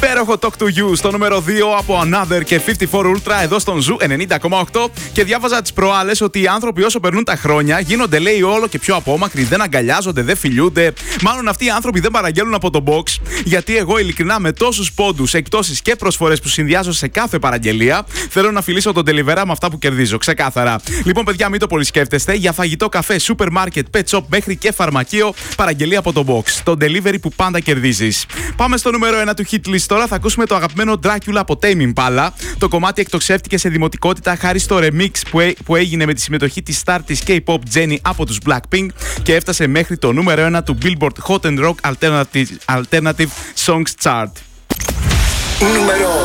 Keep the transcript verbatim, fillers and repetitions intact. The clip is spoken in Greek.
Υπέροχο Talk to You στο νούμερο δύο από Another και πενήντα τέσσερα Ultra εδώ στον Ζου ενενήντα κόμμα οκτώ. Και διάβαζα τις προάλλες ότι οι άνθρωποι όσο περνούν τα χρόνια γίνονται, λέει, όλο και πιο απόμακροι, δεν αγκαλιάζονται, δεν φιλιούνται. Μάλλον αυτοί οι άνθρωποι δεν παραγγέλνουν από το box. Γιατί εγώ ειλικρινά με τόσους πόντους, εκπτώσεις και προσφορές που συνδυάζω σε κάθε παραγγελία, θέλω να φιλήσω τον delivery με αυτά που κερδίζω. Ξεκάθαρα. Λοιπόν, παιδιά, μην το πολύ σκέφτεστε. Για φαγητό, καφέ, σούπερ μάρκετ, pet shop μέχρι και φαρμακείο, παραγγελία από το box. Το delivery που πάντα κερδίζεις. Πάμε στο νούμερο ένα του hit list τώρα. Θα ακούσουμε το αγαπημένο Dracula από Tame Impala. Το κομμάτι εκτοξεύτηκε σε δημοτικότητα χάρη στο remix που, έ, που έγινε με τη συμμετοχή της star της K-pop Jennie από τους Blackpink και έφτασε μέχρι το νούμερο ένα του Billboard Hot and Rock Alternative, Alternative Songs Chart. Νούμερο